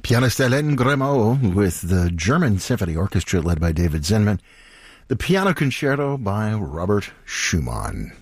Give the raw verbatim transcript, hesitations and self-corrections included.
Pianist Hélène Grimaud with the German Symphony Orchestra led by David Zinman. The Piano Concerto by Robert Schumann.